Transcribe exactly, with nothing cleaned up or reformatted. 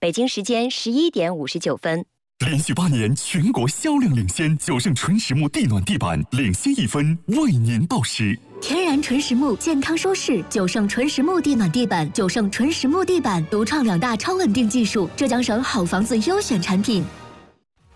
北京时间十一点五十九分。 连续八年全国销量领先，九盛纯实木地暖地板领先一分，为您报时。 天然纯实木，健康舒适。九盛纯实木地暖地板，九盛纯实木地板独创两大超稳定技术，浙江省好房子优选产品。